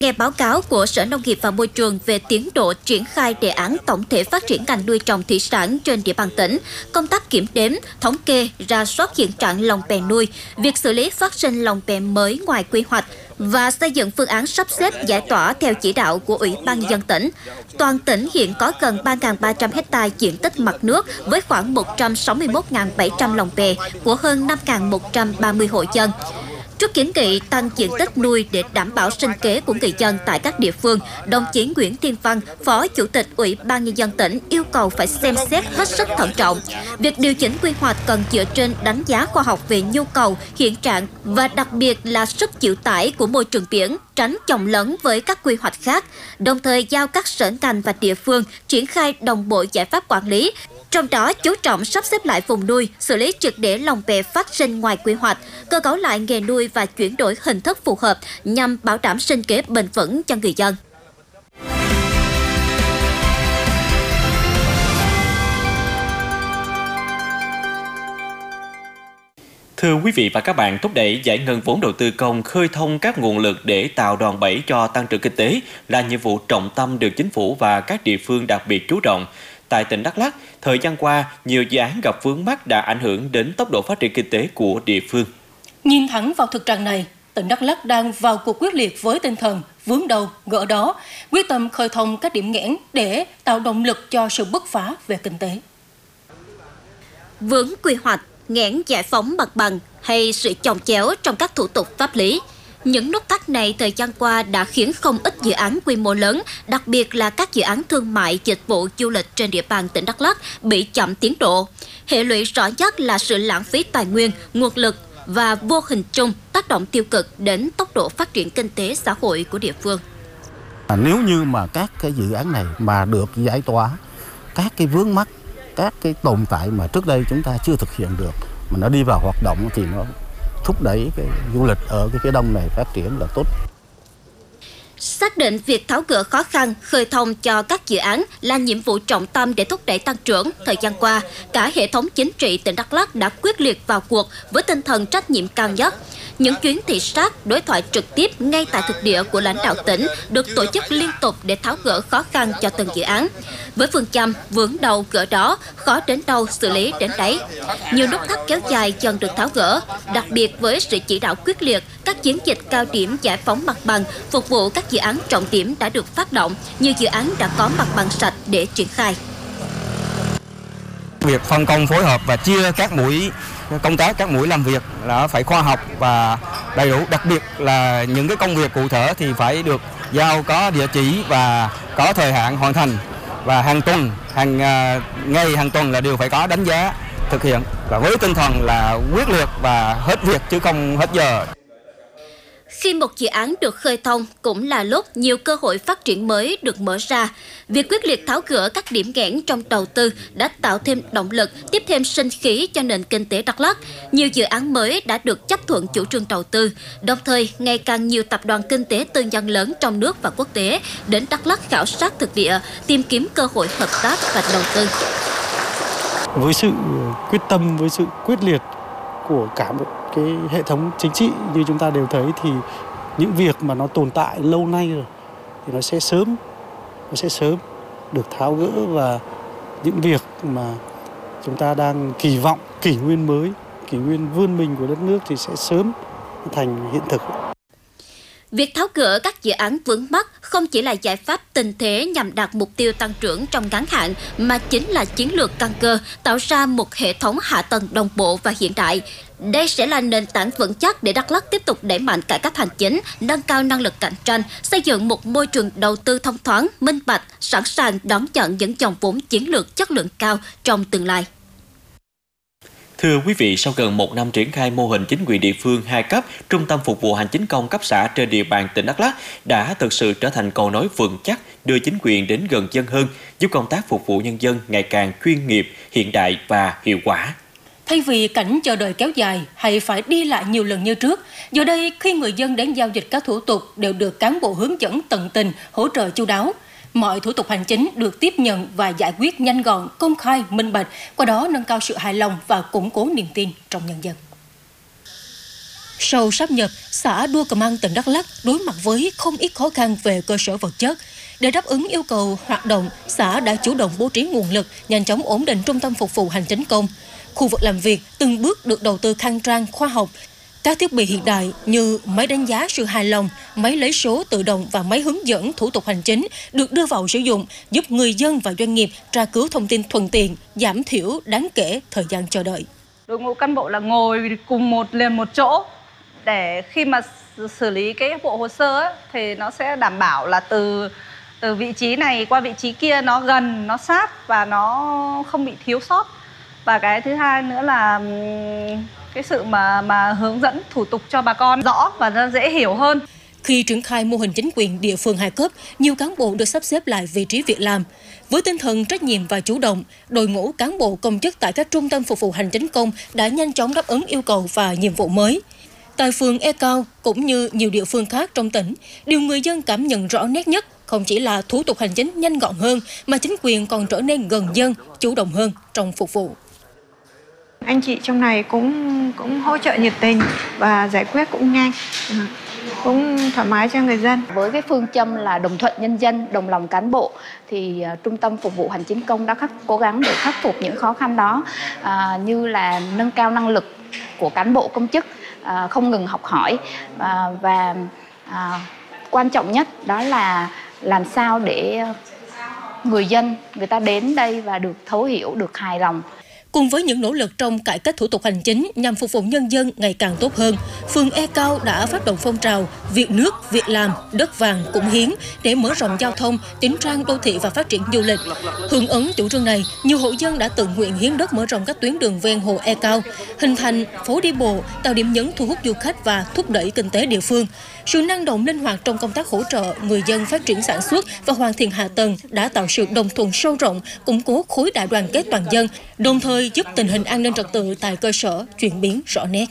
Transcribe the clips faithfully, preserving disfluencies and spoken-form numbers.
Nghe báo cáo của Sở Nông nghiệp và Môi trường về tiến độ triển khai đề án tổng thể phát triển ngành nuôi trồng thủy sản trên địa bàn tỉnh, công tác kiểm đếm, thống kê, rà soát hiện trạng lồng bè nuôi, việc xử lý phát sinh lồng bè mới ngoài quy hoạch và xây dựng phương án sắp xếp giải tỏa theo chỉ đạo của Ủy ban Nhân dân tỉnh. Toàn tỉnh hiện có gần ba nghìn ba trăm ha diện tích mặt nước với khoảng một trăm sáu mươi mốt nghìn bảy trăm lồng bè của hơn năm nghìn một trăm ba mươi hộ dân. Trước kiến nghị tăng diện tích nuôi để đảm bảo sinh kế của người dân tại các địa phương, đồng chí Nguyễn Thiên Văn, Phó Chủ tịch Ủy ban Nhân dân tỉnh yêu cầu phải xem xét hết sức thận trọng. Việc điều chỉnh quy hoạch cần dựa trên đánh giá khoa học về nhu cầu, hiện trạng và đặc biệt là sức chịu tải của môi trường biển, tránh chồng lấn với các quy hoạch khác, đồng thời giao các sở ngành và địa phương triển khai đồng bộ giải pháp quản lý. Trong đó, chú trọng sắp xếp lại vùng nuôi, xử lý triệt để lồng bè phát sinh ngoài quy hoạch, cơ cấu lại nghề nuôi và chuyển đổi hình thức phù hợp nhằm bảo đảm sinh kế bền vững cho người dân. Thưa quý vị và các bạn, thúc đẩy giải ngân vốn đầu tư công, khơi thông các nguồn lực để tạo đòn bẩy cho tăng trưởng kinh tế là nhiệm vụ trọng tâm được Chính phủ và các địa phương đặc biệt chú trọng. Tại tỉnh Đắk Lắk, thời gian qua, nhiều dự án gặp vướng mắc đã ảnh hưởng đến tốc độ phát triển kinh tế của địa phương. Nhìn thẳng vào thực trạng này, tỉnh Đắk Lắk đang vào cuộc quyết liệt với tinh thần vướng đâu gỡ đó, quyết tâm khơi thông các điểm nghẽn để tạo động lực cho sự bứt phá về kinh tế. Vướng quy hoạch, nghẽn giải phóng mặt bằng hay sự chồng chéo trong các thủ tục pháp lý. Những nút thắt này thời gian qua đã khiến không ít dự án quy mô lớn, đặc biệt là các dự án thương mại, dịch vụ, du lịch trên địa bàn tỉnh Đắk Lắk bị chậm tiến độ. Hệ lụy rõ nhất là sự lãng phí tài nguyên, nguồn lực và vô hình chung tác động tiêu cực đến tốc độ phát triển kinh tế xã hội của địa phương. À, nếu như mà các cái dự án này mà được giải tỏa các cái vướng mắc, các cái tồn tại mà trước đây chúng ta chưa thực hiện được mà nó đi vào hoạt động thì nó thúc đẩy cái du lịch ở cái phía đông này phát triển là tốt. Xác định việc tháo gỡ khó khăn, khơi thông cho các dự án là nhiệm vụ trọng tâm để thúc đẩy tăng trưởng. Thời gian qua, cả hệ thống chính trị tỉnh Đắk Lắk đã quyết liệt vào cuộc với tinh thần trách nhiệm cao nhất. Những chuyến thị sát, đối thoại trực tiếp ngay tại thực địa của lãnh đạo tỉnh được tổ chức liên tục để tháo gỡ khó khăn cho từng dự án. Với phương châm vướng đầu gỡ đó, khó đến đâu xử lý đến đấy. Nhiều nút thắt kéo dài dần được tháo gỡ, đặc biệt với sự chỉ đạo quyết liệt, các chiến dịch cao điểm giải phóng mặt bằng phục vụ các dự án trọng điểm đã được phát động, nhiều dự án đã có mặt bằng sạch để triển khai. Việc phân công phối hợp và chia các mũi công tác, các mũi làm việc là phải khoa học và đầy đủ, đặc biệt là những cái công việc cụ thể thì phải được giao có địa chỉ và có thời hạn hoàn thành, và hàng tuần, hàng ngày, hàng tuần là đều phải có đánh giá thực hiện, và với tinh thần là quyết liệt và hết việc chứ không hết giờ. Khi một dự án được khơi thông cũng là lúc nhiều cơ hội phát triển mới được mở ra. Việc quyết liệt tháo gỡ các điểm nghẽn trong đầu tư đã tạo thêm động lực, tiếp thêm sinh khí cho nền kinh tế Đắk Lắk. Nhiều dự án mới đã được chấp thuận chủ trương đầu tư. Đồng thời, ngày càng nhiều tập đoàn kinh tế tư nhân lớn trong nước và quốc tế đến Đắk Lắk khảo sát thực địa, tìm kiếm cơ hội hợp tác và đầu tư. Với sự quyết tâm, với sự quyết liệt của cả một cái hệ thống chính trị như chúng ta đều thấy thì những việc mà nó tồn tại lâu nay rồi thì nó sẽ sớm nó sẽ sớm được tháo gỡ, và những việc mà chúng ta đang kỳ vọng kỷ nguyên mới, kỷ nguyên vươn mình của đất nước thì sẽ sớm thành hiện thực. Việc tháo gỡ các dự án vướng mắc không chỉ là giải pháp tình thế nhằm đạt mục tiêu tăng trưởng trong ngắn hạn, mà chính là chiến lược căn cơ tạo ra một hệ thống hạ tầng đồng bộ và hiện đại. Đây sẽ là nền tảng vững chắc để Đắk Lắk tiếp tục đẩy mạnh cải cách hành chính, nâng cao năng lực cạnh tranh, xây dựng một môi trường đầu tư thông thoáng, minh bạch, sẵn sàng đón nhận những dòng vốn chiến lược chất lượng cao trong tương lai. Thưa quý vị, sau gần một năm triển khai mô hình chính quyền địa phương hai cấp, Trung tâm Phục vụ Hành chính công cấp xã trên địa bàn tỉnh Đắk Lắk đã thực sự trở thành cầu nối vững chắc, đưa chính quyền đến gần dân hơn, giúp công tác phục vụ nhân dân ngày càng chuyên nghiệp, hiện đại và hiệu quả. Thay vì cảnh chờ đợi kéo dài hay phải đi lại nhiều lần như trước, giờ đây khi người dân đến giao dịch các thủ tục đều được cán bộ hướng dẫn tận tình, hỗ trợ chu đáo. Mọi thủ tục hành chính được tiếp nhận và giải quyết nhanh gọn, công khai, minh bạch, qua đó nâng cao sự hài lòng và củng cố niềm tin trong nhân dân. Sau sáp nhập, xã Đua Cờ Măng, tỉnh Đắk Lắk đối mặt với không ít khó khăn về cơ sở vật chất. Để đáp ứng yêu cầu hoạt động, xã đã chủ động bố trí nguồn lực, nhanh chóng ổn định trung tâm phục vụ hành chính công. Khu vực làm việc từng bước được đầu tư khang trang, khoa học. Các thiết bị hiện đại như máy đánh giá sự hài lòng, máy lấy số tự động và máy hướng dẫn thủ tục hành chính được đưa vào sử dụng, giúp người dân và doanh nghiệp tra cứu thông tin thuận tiện, giảm thiểu đáng kể thời gian chờ đợi. Đội ngũ cán bộ là ngồi cùng một liền một chỗ để khi mà xử lý cái bộ hồ sơ ấy, thì nó sẽ đảm bảo là từ từ vị trí này qua vị trí kia nó gần, nó sát và nó không bị thiếu sót. Và cái thứ hai nữa là cái sự mà mà hướng dẫn thủ tục cho bà con rõ và nó dễ hiểu hơn. Khi triển khai mô hình chính quyền địa phương hai cấp, nhiều cán bộ được sắp xếp lại vị trí việc làm. Với tinh thần trách nhiệm và chủ động, đội ngũ cán bộ công chức tại các trung tâm phục vụ hành chính công đã nhanh chóng đáp ứng yêu cầu và nhiệm vụ mới. Tại phường E Cao cũng như nhiều địa phương khác trong tỉnh, điều người dân cảm nhận rõ nét nhất không chỉ là thủ tục hành chính nhanh gọn hơn, mà chính quyền còn trở nên gần dân, chủ động hơn trong phục vụ. Anh chị trong này cũng cũng hỗ trợ nhiệt tình và giải quyết cũng nhanh, cũng thoải mái cho người dân. Với cái phương châm là đồng thuận nhân dân, đồng lòng cán bộ thì uh, trung tâm phục vụ hành chính công đã khắc cố gắng để khắc phục những khó khăn đó, uh, như là nâng cao năng lực của cán bộ công chức, uh, không ngừng học hỏi uh, và uh, quan trọng nhất đó là làm sao để người dân người ta đến đây và được thấu hiểu, được hài lòng. Cùng với những nỗ lực trong cải cách thủ tục hành chính nhằm phục vụ nhân dân ngày càng tốt hơn, phường E Cao đã phát động phong trào việc nước, việc làm, đất vàng cũng hiến để mở rộng giao thông, chỉnh trang đô thị và phát triển du lịch. Hưởng ứng chủ trương này, nhiều hộ dân đã tự nguyện hiến đất mở rộng các tuyến đường ven hồ E Cao, hình thành phố đi bộ, tạo điểm nhấn thu hút du khách và thúc đẩy kinh tế địa phương. Sự năng động linh hoạt trong công tác hỗ trợ người dân phát triển sản xuất và hoàn thiện hạ tầng đã tạo sự đồng thuận sâu rộng, củng cố khối đại đoàn kết toàn dân, đồng thời giúp tình hình an ninh trật tự tại cơ sở chuyển biến rõ nét.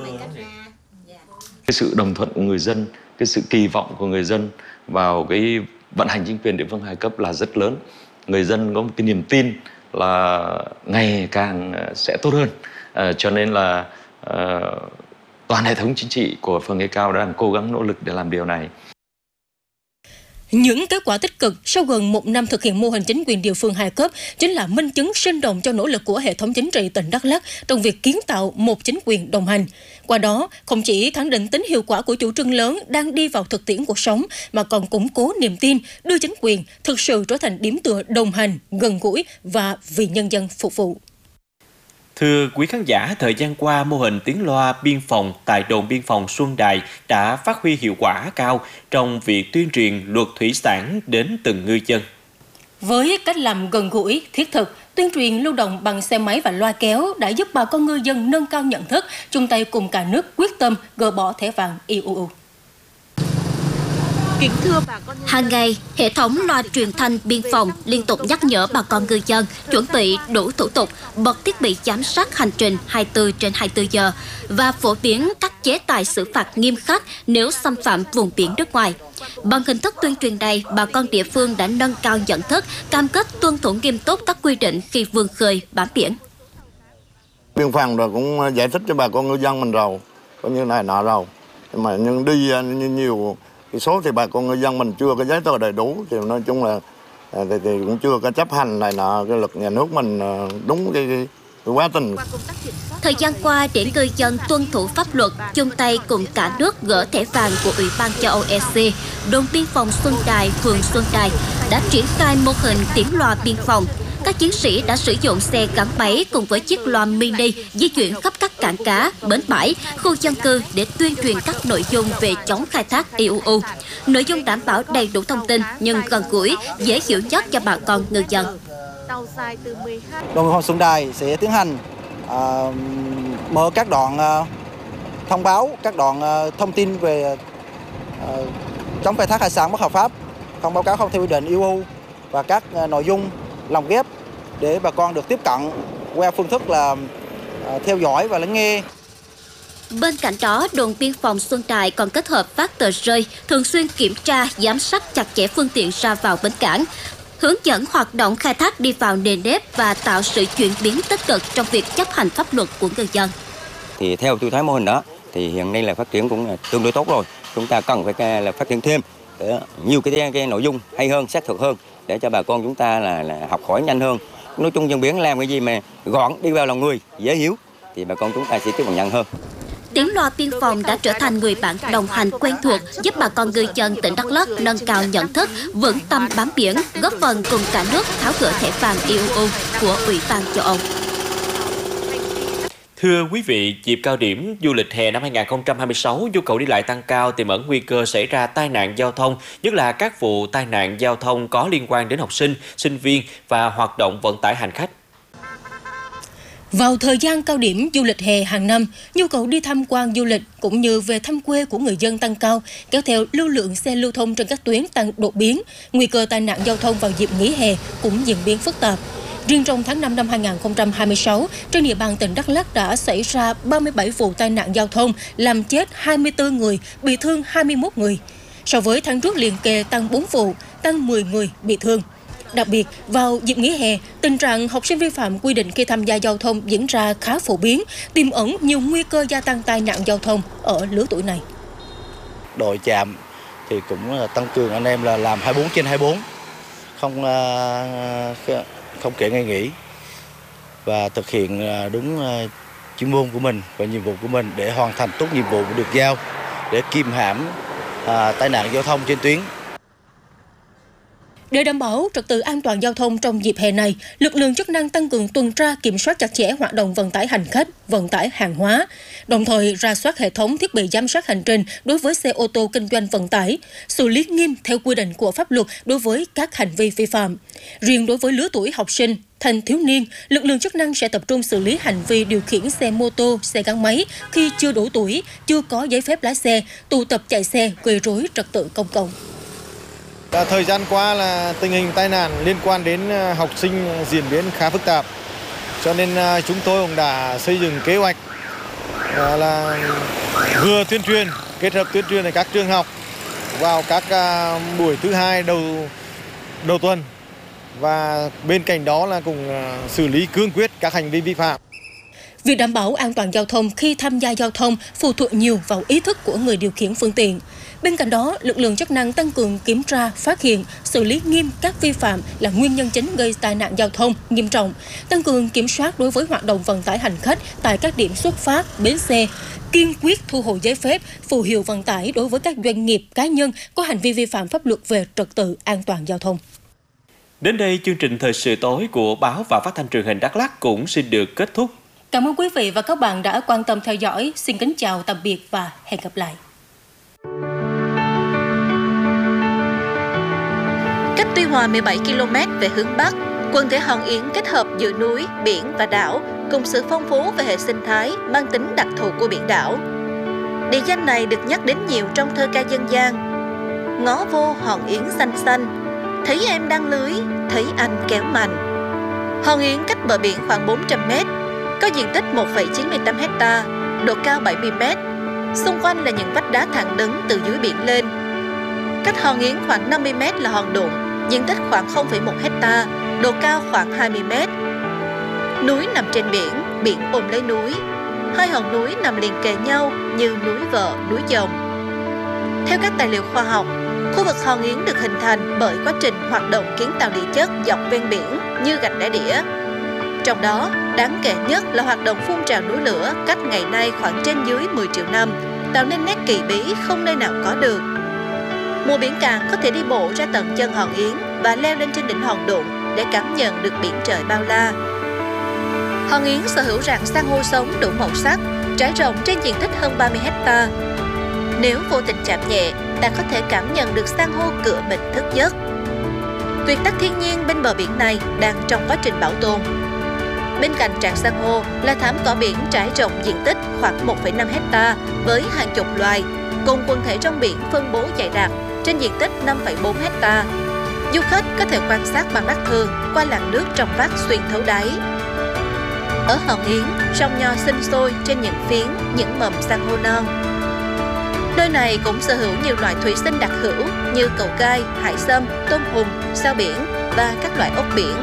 Cái sự đồng thuận của người dân, cái sự kỳ vọng của người dân vào cái vận hành chính quyền địa phương hai cấp là rất lớn. Người dân có một cái niềm tin là ngày càng sẽ tốt hơn, à, cho nên là à, toàn hệ thống chính trị của phường E Cao đang cố gắng nỗ lực để làm điều này. Những kết quả tích cực sau gần một năm thực hiện mô hình chính quyền địa phương hai cấp chính là minh chứng sinh động cho nỗ lực của hệ thống chính trị tỉnh Đắk Lắk trong việc kiến tạo một chính quyền đồng hành. Qua đó, không chỉ khẳng định tính hiệu quả của chủ trương lớn đang đi vào thực tiễn cuộc sống, mà còn củng cố niềm tin đưa chính quyền thực sự trở thành điểm tựa đồng hành, gần gũi và vì nhân dân phục vụ. Thưa quý khán giả, thời gian qua, mô hình tiếng loa biên phòng tại đồn biên phòng Xuân Đài đã phát huy hiệu quả cao trong việc tuyên truyền luật thủy sản đến từng ngư dân. Với cách làm gần gũi, thiết thực, tuyên truyền lưu động bằng xe máy và loa kéo đã giúp bà con ngư dân nâng cao nhận thức, chung tay cùng cả nước quyết tâm gỡ bỏ thẻ vàng i u u. Kính thưa bà con, hàng ngày, hệ thống loa truyền thanh biên phòng liên tục nhắc nhở bà con ngư dân chuẩn bị đủ thủ tục, bật thiết bị giám sát hành trình hai mươi tư trên hai mươi tư giờ và phổ biến các chế tài xử phạt nghiêm khắc nếu xâm phạm vùng biển nước ngoài. Bằng hình thức tuyên truyền này, bà con địa phương đã nâng cao nhận thức, cam kết tuân thủ nghiêm túc các quy định khi vươn khơi bám biển. Biên phòng rồi cũng giải thích cho bà con ngư dân mình rồi, có như này nọ rồi, nhưng mà nhưng đi như nhiều cái số thì bà con ngư dân mình chưa có giấy tờ đầy đủ, thì nói chung là thì, thì cũng chưa có chấp hành này nọ cái luật nhà nước mình đúng cái, cái, cái quá trình. Thời gian qua, để ngư dân tuân thủ pháp luật, chung tay cùng cả nước gỡ thẻ vàng của Ủy ban châu Âu E C, đồn biên phòng Xuân Đài, phường Xuân Đài đã triển khai mô hình tiếng loa biên phòng. Các chiến sĩ đã sử dụng xe gắn máy cùng với chiếc loa mini di chuyển khắp các cảng cá, bến bãi, khu dân cư để tuyên truyền các nội dung về chống khai thác i u u. Nội dung đảm bảo đầy đủ thông tin nhưng gần gũi, dễ hiểu nhất cho bà con ngư dân. Đồn biên phòng Xuân Đài sẽ tiến hành à, mở các đoạn à, thông báo, các đoạn à, thông tin về à, chống khai thác hải sản bất hợp pháp, không báo cáo không theo quy định i u u và các à, nội dung lồng ghép để bà con được tiếp cận qua phương thức là uh, theo dõi và lắng nghe. Bên cạnh đó, đồn biên phòng Xuân Đài còn kết hợp phát tờ rơi, thường xuyên kiểm tra, giám sát chặt chẽ phương tiện ra vào bến cảng, hướng dẫn hoạt động khai thác đi vào nền nếp và tạo sự chuyển biến tích cực trong việc chấp hành pháp luật của người dân. Thì theo tôi thấy mô hình đó thì hiện nay là phát triển cũng tương đối tốt rồi. Chúng ta cần phải là phát triển thêm để nhiều cái, cái nội dung hay hơn, xác thực hơn để cho bà con chúng ta là, là học hỏi nhanh hơn. Nói chung dân biển làm cái gì mà gọn, đi vào lòng người, dễ hiểu thì bà con chúng ta sẽ tiếp tục nhận hơn. Tiếng loa biên phòng đã trở thành người bạn đồng hành quen thuộc, giúp bà con ngư dân tỉnh Đắk Lắk nâng cao nhận thức, vững tâm bám biển, góp phần cùng cả nước tháo gỡ thẻ vàng i u u của Ủy ban châu Âu. Thưa quý vị, dịp cao điểm du lịch hè năm hai nghìn không trăm hai mươi sáu, nhu cầu đi lại tăng cao, tiềm ẩn nguy cơ xảy ra tai nạn giao thông, nhất là các vụ tai nạn giao thông có liên quan đến học sinh, sinh viên và hoạt động vận tải hành khách. Vào thời gian cao điểm du lịch hè hàng năm, nhu cầu đi tham quan du lịch cũng như về thăm quê của người dân tăng cao, kéo theo lưu lượng xe lưu thông trên các tuyến tăng đột biến, nguy cơ tai nạn giao thông vào dịp nghỉ hè cũng diễn biến phức tạp. Riêng trong tháng năm năm hai nghìn không trăm hai mươi sáu, trên địa bàn tỉnh Đắk Lắk đã xảy ra ba mươi bảy vụ tai nạn giao thông, làm chết hai mươi tư người, bị thương hai mươi mốt người. So với tháng trước liền kề tăng bốn vụ, tăng mười người bị thương. Đặc biệt, vào dịp nghỉ hè, tình trạng học sinh vi phạm quy định khi tham gia giao thông diễn ra khá phổ biến, tiềm ẩn nhiều nguy cơ gia tăng tai nạn giao thông ở lứa tuổi này. Đội trạm thì cũng tăng cường anh em là làm hai mươi bốn trên hai mươi bốn, không không kể ngày nghỉ và thực hiện đúng chuyên môn của mình và nhiệm vụ của mình để hoàn thành tốt nhiệm vụ được giao để kiềm hãm à, tai nạn giao thông trên tuyến. Để đảm bảo trật tự an toàn giao thông trong dịp hè này, lực lượng chức năng tăng cường tuần tra kiểm soát chặt chẽ hoạt động vận tải hành khách, vận tải hàng hóa, đồng thời rà soát hệ thống thiết bị giám sát hành trình đối với xe ô tô kinh doanh vận tải, xử lý nghiêm theo quy định của pháp luật đối với các hành vi vi phạm. Riêng đối với lứa tuổi học sinh, thanh thiếu niên, lực lượng chức năng sẽ tập trung xử lý hành vi điều khiển xe mô tô, xe gắn máy khi chưa đủ tuổi, chưa có giấy phép lái xe, tụ tập chạy xe gây rối trật tự công cộng. Thời gian qua là tình hình tai nạn liên quan đến học sinh diễn biến khá phức tạp, cho nên chúng tôi cũng đã xây dựng kế hoạch là vừa tuyên truyền, kết hợp tuyên truyền ở các trường học vào các buổi thứ hai đầu đầu tuần, và bên cạnh đó là cũng xử lý cương quyết các hành vi vi phạm. Việc đảm bảo an toàn giao thông khi tham gia giao thông phụ thuộc nhiều vào ý thức của người điều khiển phương tiện. Bên cạnh đó, lực lượng chức năng tăng cường kiểm tra, phát hiện, xử lý nghiêm các vi phạm là nguyên nhân chính gây tai nạn giao thông nghiêm trọng, tăng cường kiểm soát đối với hoạt động vận tải hành khách tại các điểm xuất phát, bến xe, kiên quyết thu hồi giấy phép, phù hiệu vận tải đối với các doanh nghiệp, cá nhân có hành vi vi phạm pháp luật về trật tự an toàn giao thông. Đến đây, chương trình Thời sự tối của Báo và Phát thanh Truyền hình Đắk Lắk cũng xin được kết thúc. Cảm ơn quý vị và các bạn đã quan tâm theo dõi. Xin kính chào, tạm biệt và hẹn gặp lại. Cách Tuy Hòa mười bảy ki lô mét về hướng Bắc, quần thể Hòn Yến kết hợp giữa núi, biển và đảo cùng sự phong phú về hệ sinh thái mang tính đặc thù của biển đảo. Địa danh này được nhắc đến nhiều trong thơ ca dân gian. Ngó vô Hòn Yến xanh xanh, thấy em đang lưới, thấy anh kéo mạnh. Hòn Yến cách bờ biển khoảng bốn trăm mét, có diện tích một phẩy chín mươi tám héc ta, độ cao bảy mươi mét. Xung quanh là những vách đá thẳng đứng từ dưới biển lên. Cách Hòn Yến khoảng năm mươi mét là hòn Đụng, diện tích khoảng không phẩy một héc ta, độ cao khoảng hai mươi mét. Núi nằm trên biển, biển ôm lấy núi. Hai hòn núi nằm liền kề nhau như núi Vợ, núi Chồng. Theo các tài liệu khoa học, khu vực Hòn Yến được hình thành bởi quá trình hoạt động kiến tạo địa chất dọc ven biển như gạch đá đĩa. Trong đó, đáng kể nhất là hoạt động phun trào núi lửa cách ngày nay khoảng trên dưới mười triệu năm, tạo nên nét kỳ bí không nơi nào có được. Mùa biển cạn có thể đi bộ ra tận chân Hòn Yến và leo lên trên đỉnh hòn Đụng để cảm nhận được biển trời bao la. Hòn Yến sở hữu rạn san hô sống đủ màu sắc, trải rộng trên diện tích hơn ba mươi héc ta. Nếu vô tình chạm nhẹ, ta có thể cảm nhận được san hô cựa mình thức giấc. Tuyệt tác thiên nhiên bên bờ biển này đang trong quá trình bảo tồn. Bên cạnh rạn san hô là thảm cỏ biển trải rộng diện tích khoảng một phẩy năm héc ta với hàng chục loài, cùng quần thể trong biển phân bố dày đặc trên diện tích năm phẩy bốn héc ta. Du khách có thể quan sát bằng mắt thường qua làn nước trong vắt xuyên thấu đáy. Ở Hòn Yến, sông nho sinh sôi trên những phiến, những mầm san hô non. Nơi này cũng sở hữu nhiều loại thủy sinh đặc hữu như cầu gai, hải sâm, tôm hùm, sao biển và các loại ốc biển.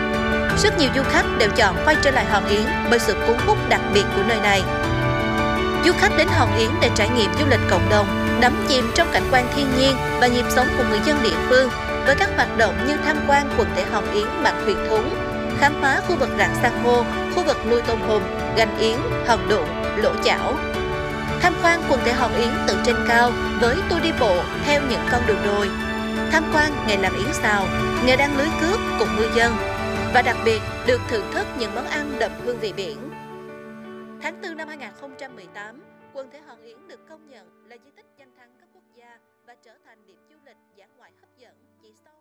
Rất nhiều du khách đều chọn quay trở lại Hòn Yến bởi sự cuốn hút đặc biệt của nơi này. Du khách đến Hòn Yến để trải nghiệm du lịch cộng đồng, đắm chìm trong cảnh quan thiên nhiên và nhịp sống của người dân địa phương với các hoạt động như tham quan quần thể Hòn Yến bằng thuyền thúng, khám phá khu vực rạn san hô, khu vực nuôi tôm hùm, gành yến, hòn đụng, lỗ chảo. Tham quan quần thể Hòn Yến từ trên cao với tour đi bộ theo những con đường đồi. Tham quan nghề làm yến xào, nghề đan lưới cước cùng ngư dân. Và đặc biệt được thưởng thức những món ăn đậm hương vị biển. Tháng tư năm hai nghìn không trăm mười tám, quần thể Hòn Yến được công nhận là di tích danh thắng cấp quốc gia và trở thành điểm du lịch dã ngoại hấp dẫn chỉ sau